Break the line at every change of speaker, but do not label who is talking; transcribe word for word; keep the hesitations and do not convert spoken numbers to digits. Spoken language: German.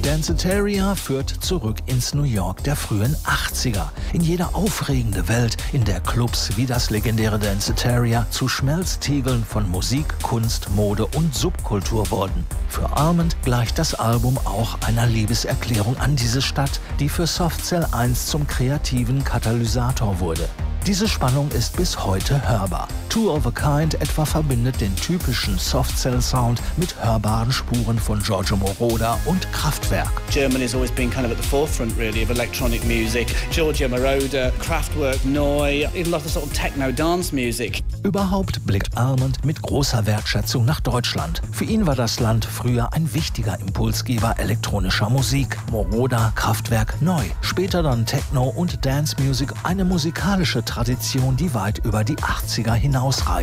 Danceteria führt zurück ins New York der frühen achtziger. In jede aufregende Welt, in der Clubs wie das legendäre Danceteria zu Schmelztiegeln von Musik, Kunst, Mode und Subkultur wurden. Für Armand gleicht das Album auch einer Liebeserklärung an diese Stadt, die für Soft Cell eins zum kreativen Katalysator wurde. Diese Spannung ist bis heute hörbar. Two of a Kind etwa verbindet den typischen Soft Cell Sound mit hörbaren Spuren von Giorgio Moroder und Kraftwerk.
Germany has always been kind of at the forefront really of electronic music. Giorgio Moroder, Kraftwerk, Neu, even like the sort of techno dance music.
Überhaupt blickt Armand mit großer Wertschätzung nach Deutschland. Für ihn war das Land früher ein wichtiger Impulsgeber elektronischer Musik. Moroder, Kraftwerk, Neu. Später dann Techno und Dance Music, eine musikalische Tradition, die weit über die achtziger hinausreicht.